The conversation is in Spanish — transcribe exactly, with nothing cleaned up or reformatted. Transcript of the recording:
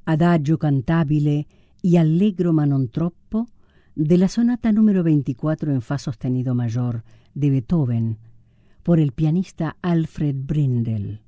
Adagio cantabile y allegro ma non troppo de la sonata número veinticuatro en fa sostenido mayor de Beethoven por el pianista Alfred Brindle.